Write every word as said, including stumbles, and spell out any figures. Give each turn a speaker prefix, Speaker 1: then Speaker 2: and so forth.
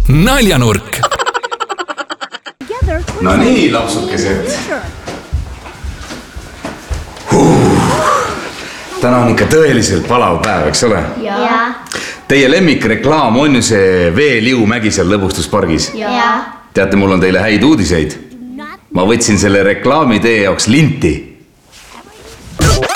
Speaker 1: Naljanurk.
Speaker 2: No nii, lapsukesed. Huh. Täna on ikka tõeliselt palav päev, eks ole?
Speaker 3: Jaa.
Speaker 2: Teie lemmikreklaam on ju see Veeliu Mägisel lõbustuspargis?
Speaker 3: Jaa.
Speaker 2: Teate, mul on teile häid uudiseid. Ma võtsin selle reklaami teie jaoks linti.